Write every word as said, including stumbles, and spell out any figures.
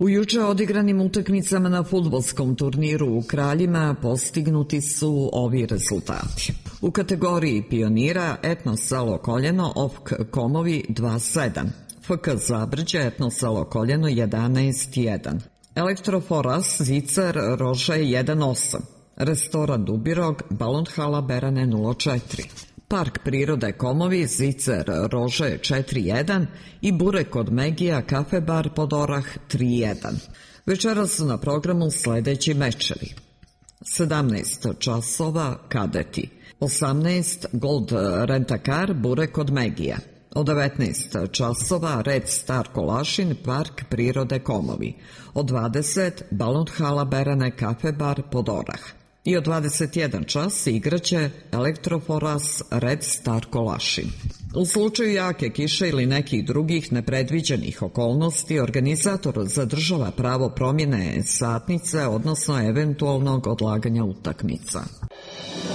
U juče odigranim utakmicama na fudbalskom turniru u Kraljima postignuti su ovi rezultati. U kategoriji pionira Etno Selo Koljeno O F K Komovi dva sedam, F K Zabrđe Etno Selo Koljeno jedanaest jedan, Elektroforas Zicer Rože jedan osam, Restoran Dubirog Balon Hala Berane nula četiri, Park prirode Komovi Zicer Rože četiri jedan i Burek kod Megija Kafe bar Podorah tri jedan. Večeras su na programu sledeći mečevi. sedamnaest časova Kadeti, osamnaest Gold Rentakar Burek kod Megija, od devetnaest časova Red Star Kolašin Park prirode Komovi, od dvadeset Balon Hala Berane Kafe bar Podorah. I od dvadeset jedan čas igraće Elektroforas Red Star Kolašin. U slučaju jake kiše ili nekih drugih nepredviđenih okolnosti, organizator zadržava pravo promjene satnice, odnosno eventualnog odlaganja utakmica.